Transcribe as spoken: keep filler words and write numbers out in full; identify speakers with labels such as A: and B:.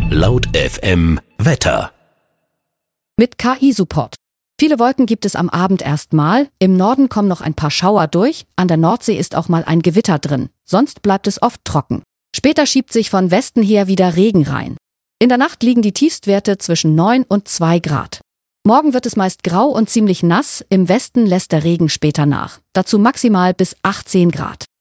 A: Laut F M Wetter.
B: Mit K I-Support. Viele Wolken gibt es am Abend erstmal. Im Norden kommen noch ein paar Schauer durch. An der Nordsee ist auch mal ein Gewitter drin. Sonst bleibt es oft trocken. Später schiebt sich von Westen her wieder Regen rein. In der Nacht liegen die Tiefstwerte zwischen neun und zwei Grad. Morgen wird es meist grau und ziemlich nass. Im Westen lässt der Regen später nach. Dazu maximal bis achtzehn Grad.